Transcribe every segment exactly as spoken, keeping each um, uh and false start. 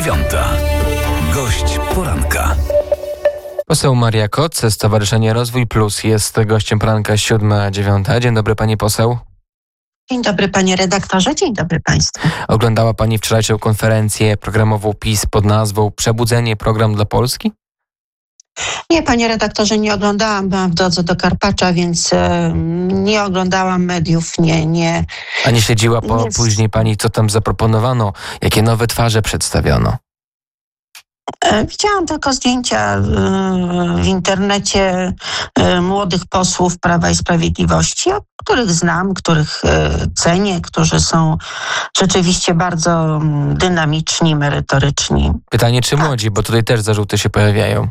dziewiąta. Gość poranka. Poseł Maria Koc, Stowarzyszenie Rozwój Plus jest gościem poranka siódma dziewiąta. Dzień dobry pani poseł. Dzień dobry panie redaktorze, dzień dobry państwu. Oglądała pani wczorajszą konferencję programową PiS pod nazwą Przebudzenie, program dla Polski? Nie, panie redaktorze, nie oglądałam, byłam w drodze do Karpacza, więc e, nie oglądałam mediów, nie, nie. A nie śledziła po, nie... później pani, co tam zaproponowano? Jakie nowe twarze przedstawiono? E, widziałam tylko zdjęcia e, w internecie e, młodych posłów Prawa i Sprawiedliwości, których znam, których e, cenię, którzy są rzeczywiście bardzo dynamiczni, merytoryczni. Pytanie, czy młodzi, bo tutaj też zarzuty się pojawiają.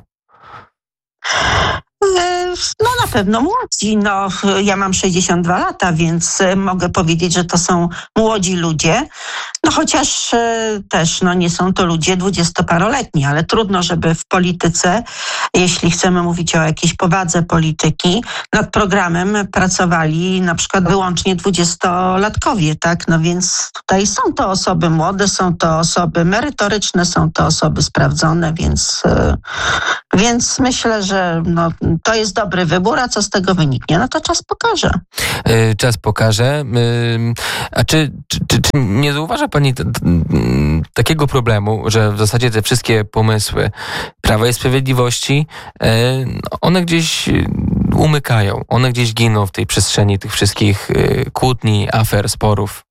No na pewno młodzi. No, ja mam sześćdziesiąt dwa lata, więc mogę powiedzieć, że to są młodzi ludzie. No chociaż też no, nie są to ludzie dwudziestoparoletni, ale trudno, żeby w polityce, jeśli chcemy mówić o jakiejś powadze polityki, nad programem pracowali na przykład wyłącznie dwudziestolatkowie, tak? No więc tutaj są to osoby młode, są to osoby merytoryczne, są to osoby sprawdzone, więc, więc myślę, że no, to jest dobry wybór, a co z tego wyniknie? No to czas pokaże. Yy, czas pokaże. Yy, a czy, czy, czy, czy nie zauważa pani t, t, takiego problemu, że w zasadzie te wszystkie pomysły Prawa i Sprawiedliwości, yy, one gdzieś umykają, one gdzieś giną w tej przestrzeni tych wszystkich yy, kłótni, afer, sporów?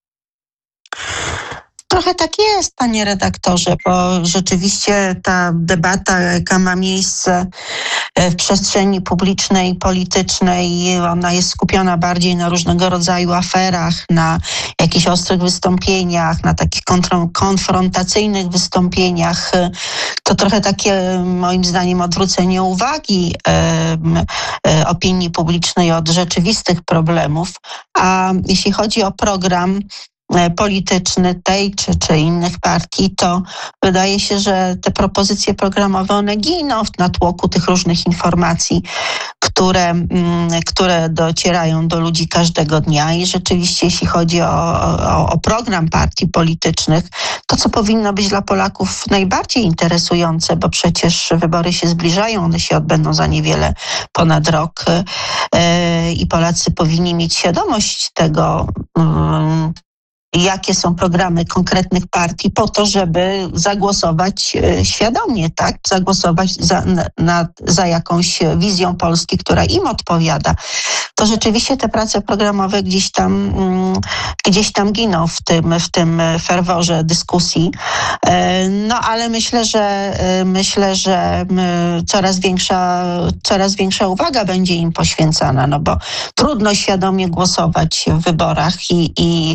Trochę tak jest, panie redaktorze, bo rzeczywiście ta debata, jaka ma miejsce w przestrzeni publicznej, politycznej, ona jest skupiona bardziej na różnego rodzaju aferach, na jakichś ostrych wystąpieniach, na takich kontro- konfrontacyjnych wystąpieniach. To trochę takie, moim zdaniem, odwrócenie uwagi e, e, opinii publicznej od rzeczywistych problemów. A jeśli chodzi o program polityczny tej czy, czy innych partii, to wydaje się, że te propozycje programowe, one giną w natłoku tych różnych informacji, które, które docierają do ludzi każdego dnia. I rzeczywiście, jeśli chodzi o, o, o program partii politycznych, to co powinno być dla Polaków najbardziej interesujące, bo przecież wybory się zbliżają, one się odbędą za niewiele ponad rok yy, i Polacy powinni mieć świadomość tego, yy, jakie są programy konkretnych partii po to, żeby zagłosować świadomie, tak? Zagłosować za, na, za jakąś wizją Polski, która im odpowiada. To rzeczywiście te prace programowe gdzieś tam, gdzieś tam giną w tym, w tym ferworze dyskusji. No ale myślę, że myślę, że coraz większa, coraz większa uwaga będzie im poświęcana, no bo trudno świadomie głosować w wyborach i, i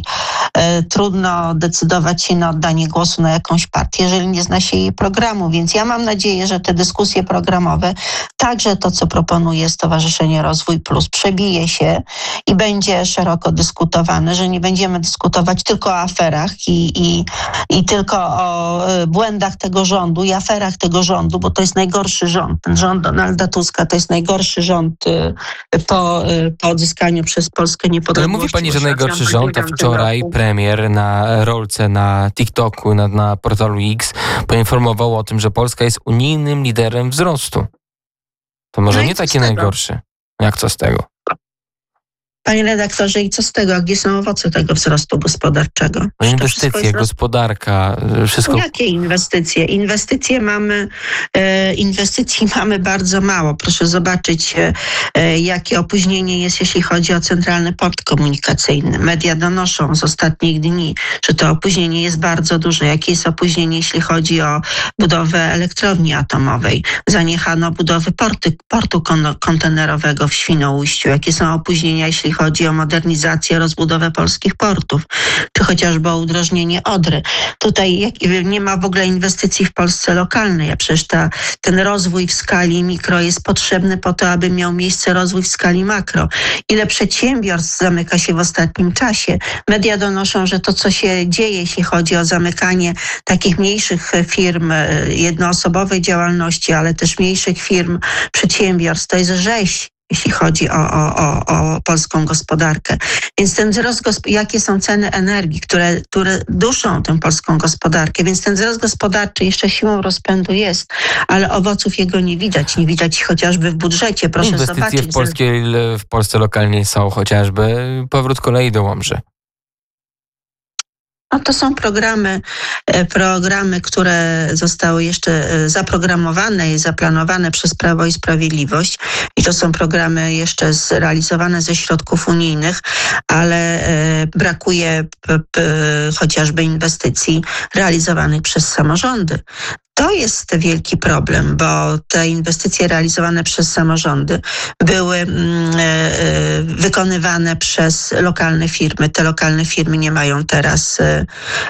trudno decydować się na oddanie głosu na jakąś partię, jeżeli nie zna się jej programu. Więc ja mam nadzieję, że te dyskusje programowe, także to, co proponuje Stowarzyszenie Rozwój Plus, przebije się i będzie szeroko dyskutowane, że nie będziemy dyskutować tylko o aferach i, i, i tylko o błędach tego rządu i aferach tego rządu, bo to jest najgorszy rząd. Ten rząd Donalda Tuska to jest najgorszy rząd po, po odzyskaniu przez Polskę niepodległości. Ale mówi pani, że najgorszy rząd, a wczoraj premier na rolce na TikToku, na, na portalu X poinformował o tym, że Polska jest unijnym liderem wzrostu. To może no nie taki najgorszy. Jak co z tego? Panie redaktorze, i co z tego? A gdzie są owoce tego wzrostu gospodarczego? No inwestycje, gospodarka, wszystko. Jakie inwestycje? Inwestycje mamy, e, inwestycji mamy bardzo mało. Proszę zobaczyć, e, jakie opóźnienie jest, jeśli chodzi o Centralny Port Komunikacyjny. Media donoszą z ostatnich dni, że to opóźnienie jest bardzo duże. Jakie jest opóźnienie, jeśli chodzi o budowę elektrowni atomowej? Zaniechano budowy porty, portu kon- kontenerowego w Świnoujściu. Jakie są opóźnienia, jeśli chodzi o modernizację, rozbudowę polskich portów, czy chociażby o udrożnienie Odry. Tutaj nie ma w ogóle inwestycji w Polsce lokalnej, a przecież ta, ten rozwój w skali mikro jest potrzebny po to, aby miał miejsce rozwój w skali makro. Ile przedsiębiorstw zamyka się w ostatnim czasie? Media donoszą, że to, co się dzieje, jeśli chodzi o zamykanie takich mniejszych firm, jednoosobowej działalności, ale też mniejszych firm, przedsiębiorstw, to jest rzeź. jeśli chodzi o, o, o, o polską gospodarkę. Więc ten wzrost, gosp- jakie są ceny energii, które, które duszą tę polską gospodarkę, więc ten wzrost gospodarczy jeszcze siłą rozpędu jest, ale owoców jego nie widać. Nie widać chociażby w budżecie. Proszę Inwestycje zobaczyć. w, polskiej, w Polsce lokalnie są chociażby powrót kolei do Łomży. No to są programy, programy, które zostały jeszcze zaprogramowane i zaplanowane przez Prawo i Sprawiedliwość i to są programy jeszcze zrealizowane ze środków unijnych, ale brakuje p- p- chociażby inwestycji realizowanych przez samorządy. To jest wielki problem, bo te inwestycje realizowane przez samorządy były mm, e, wykonywane przez lokalne firmy. Te lokalne firmy nie mają teraz e,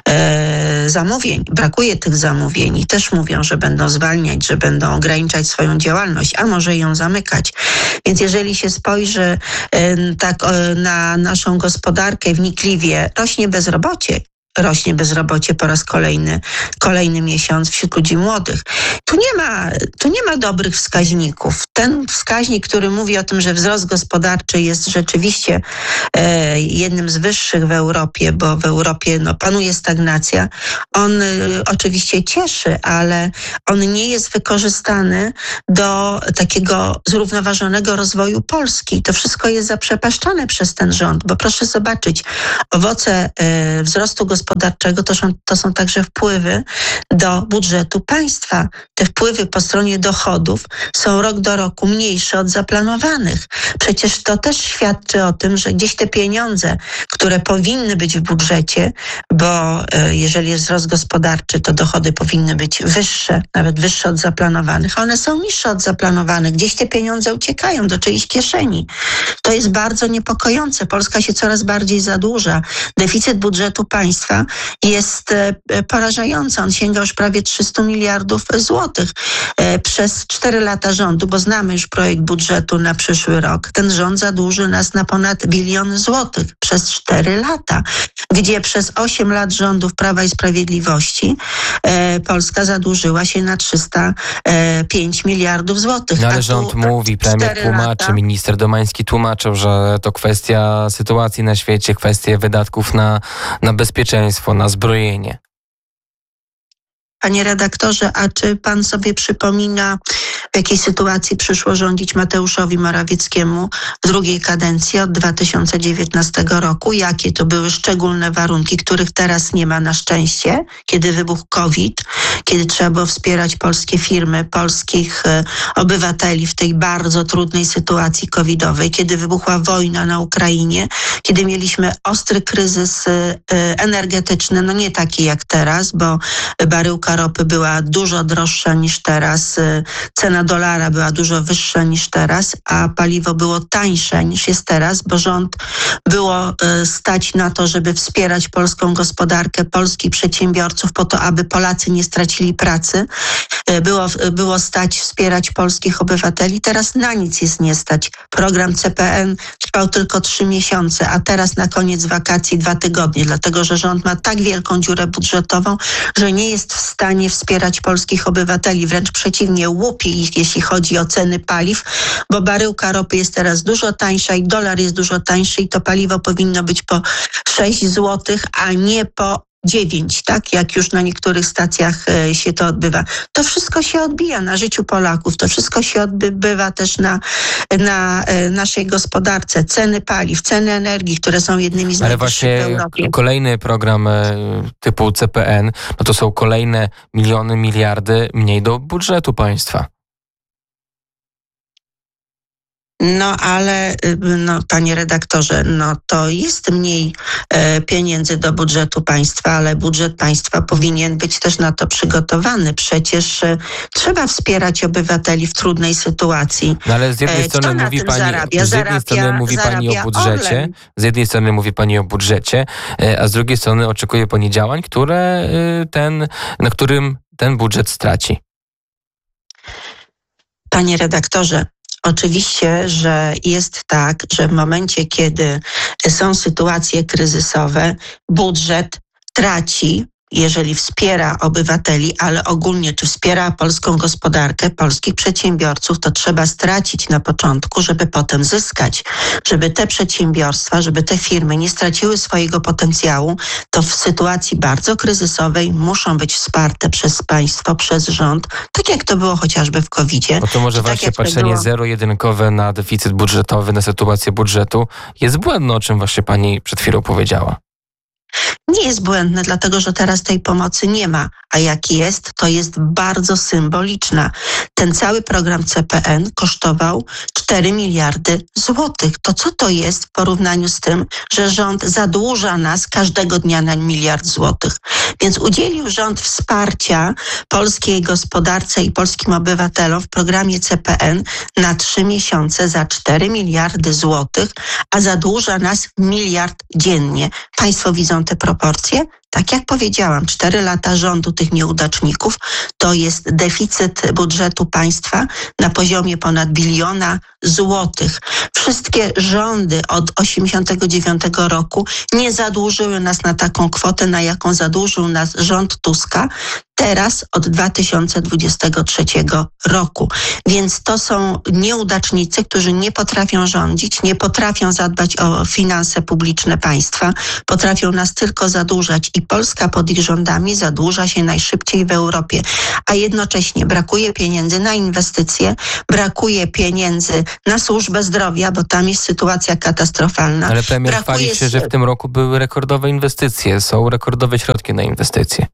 e, zamówień. Brakuje tych zamówień i też mówią, że będą zwalniać, że będą ograniczać swoją działalność, a może ją zamykać. Więc jeżeli się spojrzy e, tak e, na naszą gospodarkę wnikliwie, rośnie bezrobocie. Rośnie bezrobocie po raz kolejny, kolejny miesiąc wśród ludzi młodych. Tu nie ma, tu nie ma dobrych wskaźników. Ten wskaźnik, który mówi o tym, że wzrost gospodarczy jest rzeczywiście e, jednym z wyższych w Europie, bo w Europie no, panuje stagnacja, on e, oczywiście cieszy, ale on nie jest wykorzystany do takiego zrównoważonego rozwoju Polski. To wszystko jest zaprzepaszczane przez ten rząd, bo proszę zobaczyć, owoce e, wzrostu gospodarczego gospodarczego to są, to są także wpływy do budżetu państwa. Te wpływy po stronie dochodów są rok do roku mniejsze od zaplanowanych. Przecież to też świadczy o tym, że gdzieś te pieniądze, które powinny być w budżecie, bo e, jeżeli jest wzrost gospodarczy, to dochody powinny być wyższe, nawet wyższe od zaplanowanych. One są niższe od zaplanowanych. Gdzieś te pieniądze uciekają do czyjejś kieszeni. To jest bardzo niepokojące. Polska się coraz bardziej zadłuża. Deficyt budżetu państwa jest porażający. On sięga już prawie trzysta miliardów złotych przez cztery lata rządu, bo znamy już projekt budżetu na przyszły rok. Ten rząd zadłuży nas na ponad bilion złotych przez cztery lata, gdzie przez osiem lat rządów Prawa i Sprawiedliwości Polska zadłużyła się na trzysta pięć miliardów złotych. No ale rząd mówi, premier tłumaczy, lata. Minister Domański tłumaczył, że to kwestia sytuacji na świecie, kwestia wydatków na, na bezpieczeństwo, na zbrojenie. Panie redaktorze, a czy pan sobie przypomina, w jakiej sytuacji przyszło rządzić Mateuszowi Morawieckiemu w drugiej kadencji od dwa tysiące dziewiętnastego roku? Jakie to były szczególne warunki, których teraz nie ma na szczęście, kiedy wybuchł COVID, kiedy trzeba było wspierać polskie firmy, polskich e, obywateli w tej bardzo trudnej sytuacji covidowej, kiedy wybuchła wojna na Ukrainie, kiedy mieliśmy ostry kryzys e, energetyczny, no nie taki jak teraz, bo baryłka ropy była dużo droższa niż teraz, cena dolara była dużo wyższa niż teraz, a paliwo było tańsze niż jest teraz, bo rząd było stać na to, żeby wspierać polską gospodarkę, polskich przedsiębiorców po to, aby Polacy nie stracili pracy. Było, było stać wspierać polskich obywateli. Teraz na nic jest nie stać. Program C P N trwał tylko trzy miesiące, a teraz na koniec wakacji dwa tygodnie, dlatego że rząd ma tak wielką dziurę budżetową, że nie jest w stanie wspierać polskich obywateli. Wręcz przeciwnie, łupi ich, jeśli chodzi o ceny paliw, bo baryłka ropy jest teraz dużo tańsza i dolar jest dużo tańszy i to paliwo powinno być po sześć złotych, a nie po dziewięć, tak? Jak już na niektórych stacjach e, się to odbywa. To wszystko się odbija na życiu Polaków, to wszystko się odbywa też na, na e, naszej gospodarce. Ceny paliw, ceny energii, które są jednymi z Ale najwyższych w właśnie Europie. Kolejny program e, typu C P N, no to są kolejne miliony, miliardy mniej do budżetu państwa. No ale, no, panie redaktorze, no to jest mniej e, pieniędzy do budżetu państwa, ale budżet państwa powinien być też na to przygotowany. Przecież e, trzeba wspierać obywateli w trudnej sytuacji. No ale z jednej E, strony mówi pani, zarabia? z jednej strony Zarabia- mówi pani o zarabia budżecie, Orlen. z jednej strony mówi pani o budżecie, e, a z drugiej strony oczekuje pani działań, które e, ten, na którym ten budżet straci. Panie redaktorze, oczywiście, że jest tak, że w momencie, kiedy są sytuacje kryzysowe, budżet traci jeżeli wspiera obywateli, ale ogólnie czy wspiera polską gospodarkę, polskich przedsiębiorców, to trzeba stracić na początku, żeby potem zyskać. Żeby te przedsiębiorstwa, żeby te firmy nie straciły swojego potencjału, to w sytuacji bardzo kryzysowej muszą być wsparte przez państwo, przez rząd, tak jak to było chociażby w kowidzie. No to może tak właśnie jak to patrzenie było... zero-jedynkowe na deficyt budżetowy, na sytuację budżetu jest błędne, o czym właśnie pani przed chwilą powiedziała. Nie jest błędne, dlatego że teraz tej pomocy nie ma, a jak jest, to jest bardzo symboliczna. Ten cały program C P N kosztował cztery miliardy złotych. To co to jest w porównaniu z tym, że rząd zadłuża nas każdego dnia na miliard złotych? Więc udzielił rząd wsparcia polskiej gospodarce i polskim obywatelom w programie C P N na trzy miesiące za cztery miliardy złotych, a zadłuża nas miliard dziennie. Państwo widzą te proporcje? Tak jak powiedziałam, cztery lata rządu tych nieudaczników to jest deficyt budżetu państwa na poziomie ponad biliona złotych. Wszystkie rządy od osiemdziesiątego dziewiątego roku nie zadłużyły nas na taką kwotę, na jaką zadłużył nas rząd Tuska teraz od dwa tysiące dwudziestego trzeciego roku. Więc to są nieudacznicy, którzy nie potrafią rządzić, nie potrafią zadbać o finanse publiczne państwa, potrafią nas tylko zadłużać i Polska pod ich rządami zadłuża się najszybciej w Europie, a jednocześnie brakuje pieniędzy na inwestycje, brakuje pieniędzy na służbę zdrowia, bo tam jest sytuacja katastrofalna. Ale premier Brakuje chwali się, że w tym roku były rekordowe inwestycje, są rekordowe środki na inwestycje.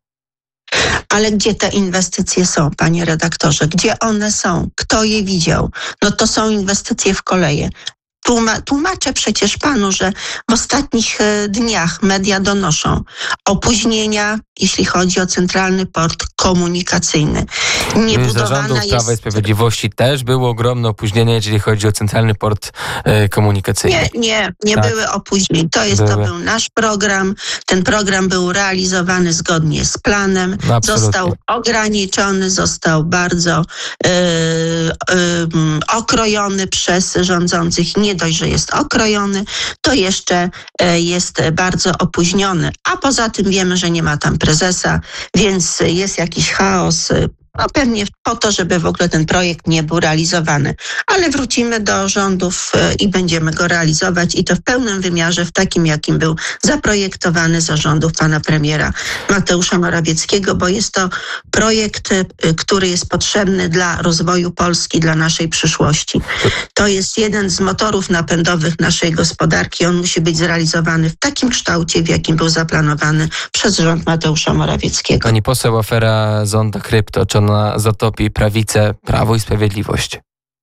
Ale gdzie te inwestycje są, panie redaktorze? Gdzie one są? Kto je widział? No to są inwestycje w koleje. Tłuma- tłumaczę przecież panu, że w ostatnich e, dniach media donoszą opóźnienia, jeśli chodzi o Centralny Port Komunikacyjny. Nie Za budowana rządów jest... Prawa i Sprawiedliwości też było ogromne opóźnienie, jeżeli chodzi o Centralny Port e, Komunikacyjny. Nie, nie, nie Tak. były opóźnień. To jest, to Były. był nasz program. Ten program był realizowany zgodnie z planem. No, absolutnie. Został ograniczony, został bardzo e, e, okrojony przez rządzących. Nie dość, że jest okrojony, to jeszcze e, jest bardzo opóźniony. A poza tym wiemy, że nie ma tam prezesa, więc jest jakiś chaos. No pewnie po to, żeby w ogóle ten projekt nie był realizowany. Ale wrócimy do rządów e, i będziemy go realizować i to w pełnym wymiarze, w takim jakim był zaprojektowany za rządów pana premiera Mateusza Morawieckiego, bo jest to projekt, e, który jest potrzebny dla rozwoju Polski, dla naszej przyszłości. To jest jeden z motorów napędowych naszej gospodarki. On musi być zrealizowany w takim kształcie, w jakim był zaplanowany przez rząd Mateusza Morawieckiego. Pani poseł, afera Zonda Krypto, czy ona zatopi prawicę, Prawo i Sprawiedliwość?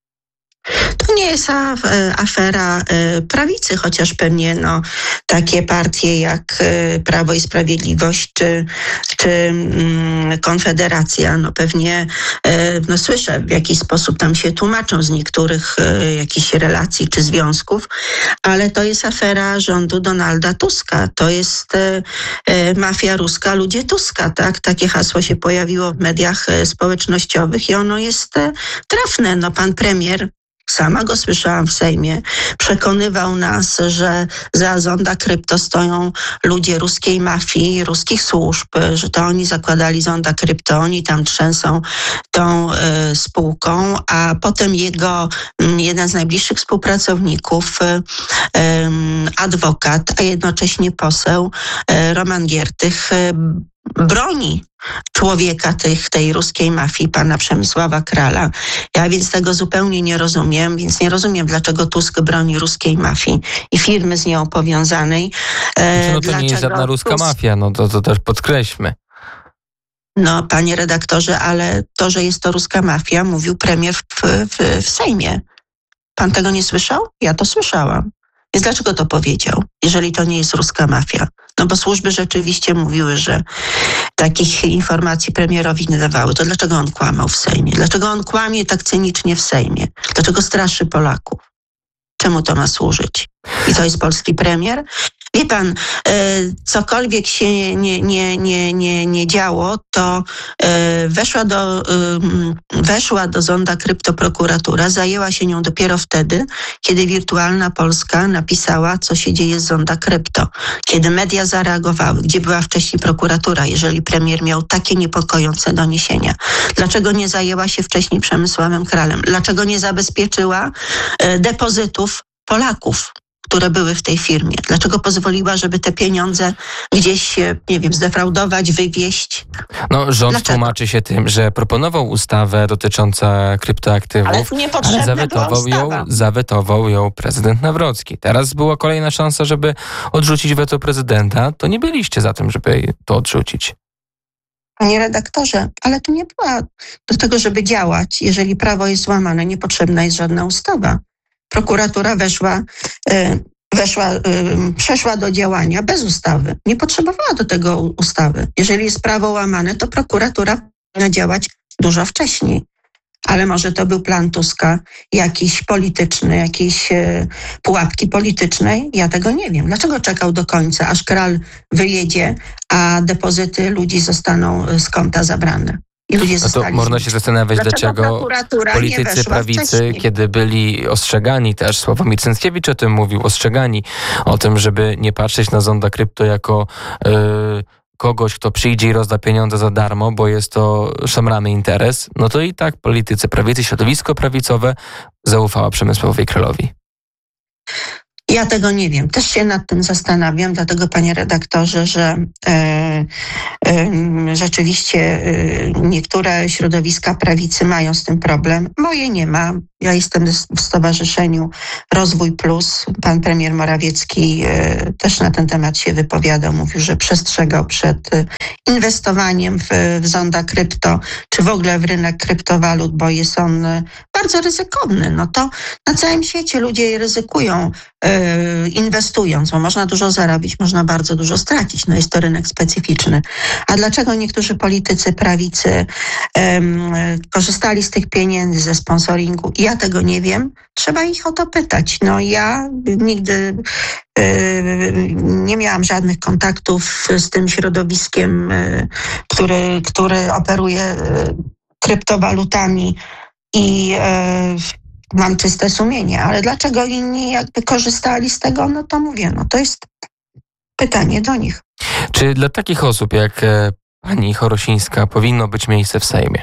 To nie jest afera prawicy, chociaż pewnie no, takie partie jak Prawo i Sprawiedliwość czy, czy Konfederacja, no pewnie no, słyszę w jakiś sposób tam się tłumaczą z niektórych jakichś relacji czy związków, ale to jest afera rządu Donalda Tuska. To jest mafia ruska, ludzie Tuska, tak? Takie hasło się pojawiło w mediach społecznościowych i ono jest trafne. No pan premier, sama go słyszałam w Sejmie, przekonywał nas, że za Zonda Krypto stoją ludzie ruskiej mafii, ruskich służb, że to oni zakładali Zonda Krypto, oni tam trzęsą tą y, spółką, a potem jego y, jeden z najbliższych współpracowników, y, y, adwokat, a jednocześnie poseł y, Roman Giertych, y, broni człowieka tych, tej ruskiej mafii, pana Przemysława Krala. Ja więc tego zupełnie nie rozumiem, więc nie rozumiem, dlaczego Tusk broni ruskiej mafii i firmy z nią powiązanej. E, no to dlaczego nie jest żadna ruska Tusk... mafia, no to, to też podkreślmy. No, panie redaktorze, ale to, że jest to ruska mafia, mówił premier w, w, w Sejmie. Pan tego nie słyszał? Ja to słyszałam. Więc dlaczego to powiedział, jeżeli to nie jest ruska mafia? No bo służby rzeczywiście mówiły, że takich informacji premierowi nie dawały. To dlaczego on kłamał w Sejmie? Dlaczego on kłamie tak cynicznie w Sejmie? Dlaczego straszy Polaków? Czemu to ma służyć? I to jest polski premier? Wie pan, cokolwiek się nie, nie, nie, nie, nie działo, to weszła do, weszła do zonda kryptoprokuratura, zajęła się nią dopiero wtedy, kiedy Wirtualna Polska napisała, co się dzieje z zonda krypto. Kiedy media zareagowały, gdzie była wcześniej prokuratura, jeżeli premier miał takie niepokojące doniesienia. Dlaczego nie zajęła się wcześniej Przemysławem Kralem? Dlaczego nie zabezpieczyła depozytów Polaków, które były w tej firmie? Dlaczego pozwoliła, żeby te pieniądze gdzieś, nie wiem, zdefraudować, wywieźć? No, rząd Dlaczego? tłumaczy się tym, że proponował ustawę dotyczącą kryptoaktywów, Ale niepotrzebna ale była zawetował ją, ustawa. zawetował ją prezydent Nawrocki. Teraz była kolejna szansa, żeby odrzucić weto prezydenta. To nie byliście za tym, żeby to odrzucić. Panie redaktorze, ale to nie była do tego, żeby działać. Jeżeli prawo jest złamane, niepotrzebna jest żadna ustawa. Prokuratura weszła, y, weszła, y, przeszła do działania bez ustawy. Nie potrzebowała do tego ustawy. Jeżeli jest prawo łamane, to prokuratura powinna działać dużo wcześniej. Ale może to był plan Tuska, jakiś polityczny, jakieś y, pułapki politycznej? Ja tego nie wiem. Dlaczego czekał do końca, aż Kral wyjedzie, a depozyty ludzi zostaną z konta zabrane? I ludzie No to zostali można się zastanawiać, dlaczego, prokuratura nie politycy weszła prawicy, wcześniej? kiedy byli ostrzegani, też Sławomir Cęckiewicz o tym mówił, ostrzegani o tym, żeby nie patrzeć na zonda krypto jako y, kogoś, kto przyjdzie i rozda pieniądze za darmo, bo jest to szemrany interes, no to i tak politycy prawicy, środowisko prawicowe zaufała Przemysławowi Kralowi. Ja tego nie wiem. Też się nad tym zastanawiam, dlatego, panie redaktorze, że e, e, rzeczywiście e, niektóre środowiska prawicy mają z tym problem. Moje nie ma. Ja jestem w Stowarzyszeniu Rozwój Plus. Pan premier Morawiecki e, też na ten temat się wypowiadał. Mówił, że przestrzegał przed e, inwestowaniem w, w zonda krypto, czy w ogóle w rynek kryptowalut, bo jest on e, bardzo ryzykowny. No to na całym świecie ludzie ryzykują, e, inwestując, bo można dużo zarobić, można bardzo dużo stracić. No jest to rynek specyficzny. A dlaczego niektórzy politycy prawicy e, korzystali z tych pieniędzy, ze sponsoringu? Ja tego nie wiem. Trzeba ich o to pytać. No ja nigdy e, nie miałam żadnych kontaktów z tym środowiskiem, e, który, który operuje e, kryptowalutami i e, mam czyste sumienie, ale dlaczego inni jakby korzystali z tego, no to mówię, no to jest pytanie do nich. Czy dla takich osób jak e, pani Chorosińska powinno być miejsce w Sejmie?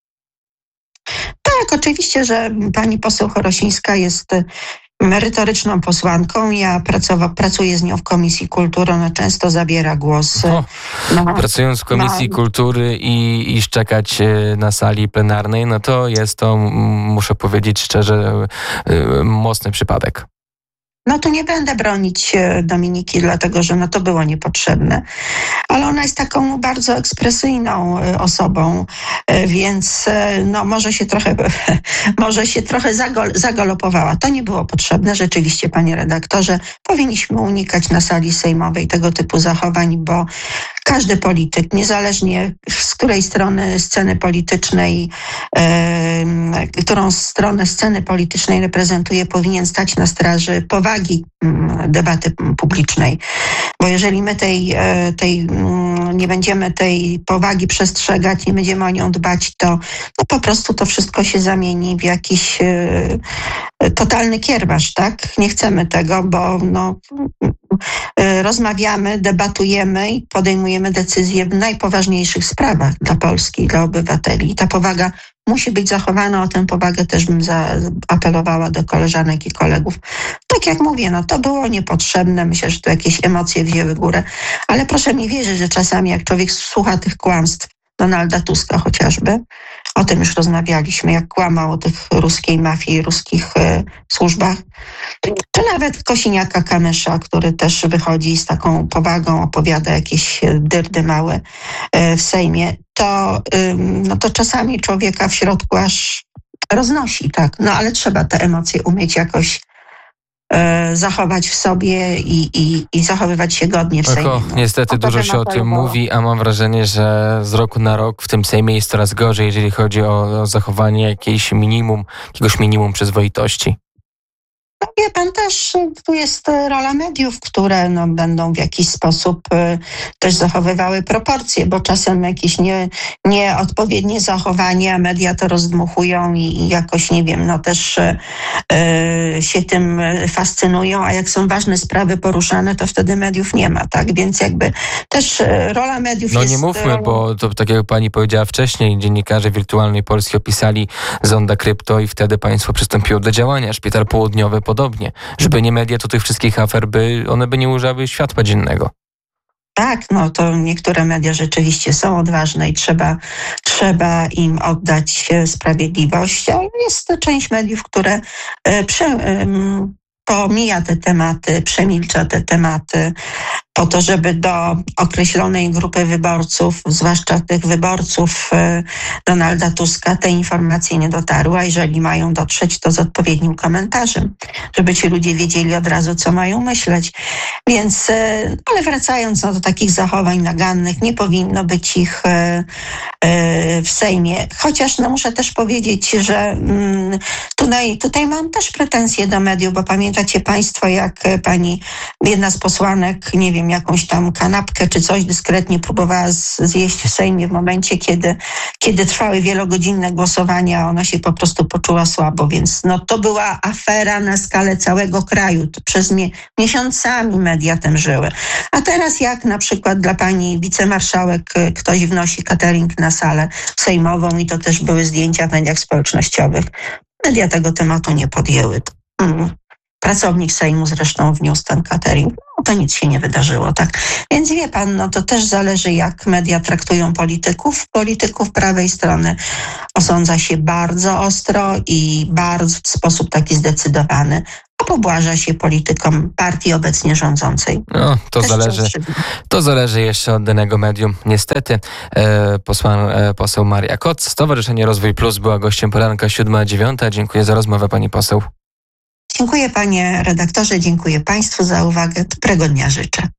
Tak, oczywiście, że pani poseł Chorosińska jest merytoryczną posłanką. Ja pracowa, pracuję z nią w Komisji Kultury, ona często zabiera głos. O, no, pracując w Komisji no, Kultury i, i szczekać e, na sali plenarnej, no to jest to, m, muszę powiedzieć szczerze, e, mocny przypadek. No to nie będę bronić Dominiki, dlatego że no to było niepotrzebne. Ale ona jest taką bardzo ekspresyjną osobą, więc no może się trochę, może się trochę zagol, zagalopowała. To nie było potrzebne. Rzeczywiście, panie redaktorze, powinniśmy unikać na sali sejmowej tego typu zachowań, bo każdy polityk, niezależnie z której strony sceny politycznej, e, którą stronę sceny politycznej reprezentuje, powinien stać na straży powagi debaty publicznej. Bo jeżeli my tej, tej, nie będziemy tej powagi przestrzegać, nie będziemy o nią dbać, to no po prostu to wszystko się zamieni w jakiś e, totalny kiermasz, tak? Nie chcemy tego, bo no, rozmawiamy, debatujemy i podejmujemy decyzje w najpoważniejszych sprawach dla Polski i dla obywateli. I ta powaga musi być zachowana. O tę powagę też bym zaapelowała do koleżanek i kolegów. Tak jak mówię, no to było niepotrzebne. Myślę, że tu jakieś emocje wzięły górę. Ale proszę mi wierzyć, że czasami jak człowiek słucha tych kłamstw Donalda Tuska chociażby, o tym już rozmawialiśmy, jak kłamał o tych ruskiej mafii, ruskich e, służbach, czy nawet Kosiniaka-Kamysza, który też wychodzi z taką powagą, opowiada jakieś dyrdy małe e, w Sejmie, to, y, no to czasami człowieka w środku aż roznosi, tak. No ale trzeba te emocje umieć jakoś e, zachować w sobie i, i, i zachowywać się godnie w Sejmie. Oko, No. niestety dużo się o tym mówi, a mam wrażenie, że z roku na rok w tym Sejmie jest coraz gorzej, jeżeli chodzi o, o zachowanie jakiejś minimum, jakiegoś minimum przyzwoitości. No wie pan też, tu jest rola mediów, które no, będą w jakiś sposób y, też zachowywały proporcje, bo czasem jakieś nie, nieodpowiednie zachowanie, a media to rozdmuchują i, i jakoś, nie wiem, no też y, y, się tym fascynują, a jak są ważne sprawy poruszane, to wtedy mediów nie ma, tak? Więc jakby też y, rola mediów No jest... nie mówmy, rolą... bo to tak jak pani powiedziała wcześniej, dziennikarze Wirtualnej Polski opisali zonda krypto i wtedy państwo przystąpiło do działania. Szpital Południowy podobnie. Żeby nie media, to tych wszystkich afer by, one by nie ujrzały światła dziennego. Tak, no to niektóre media rzeczywiście są odważne i trzeba, trzeba im oddać sprawiedliwość, a jest to część mediów, które e, prze, e, pomija te tematy, przemilcza te tematy po to, żeby do określonej grupy wyborców, zwłaszcza tych wyborców e, Donalda Tuska, te informacje nie dotarły, a jeżeli mają dotrzeć, to z odpowiednim komentarzem, żeby ci ludzie wiedzieli od razu, co mają myśleć. Więc, e, ale wracając no, do takich zachowań nagannych, nie powinno być ich e, e, w Sejmie. Chociaż no, muszę też powiedzieć, że mm, tutaj, tutaj mam też pretensje do mediów, bo pamiętacie państwo, jak pani, jedna z posłanek, nie wiem, jakąś tam kanapkę czy coś dyskretnie próbowała zjeść w Sejmie w momencie, kiedy, kiedy trwały wielogodzinne głosowania, ona się po prostu poczuła słabo, więc no to była afera na skalę całego kraju. To przez mie- miesiącami media tym żyły. A teraz jak na przykład dla pani wicemarszałek ktoś wnosi catering na salę sejmową i to też były zdjęcia w mediach społecznościowych. Media tego tematu nie podjęły. Hmm. Pracownik Sejmu zresztą wniósł ten catering. No to nic się nie wydarzyło, tak? Więc wie pan, no to też zależy, jak media traktują polityków. Polityków prawej strony osądza się bardzo ostro i bardzo w sposób taki zdecydowany, a pobłaża się politykom partii obecnie rządzącej. No, to Też zależy, to zależy jeszcze od danego medium. Niestety, e, posła, e, poseł Maria Koc, Stowarzyszenie Rozwój Plus była gościem poranka siódma dziewiąta. Dziękuję za rozmowę, pani poseł. Dziękuję panie redaktorze, dziękuję państwu za uwagę. Dobrego dnia życzę.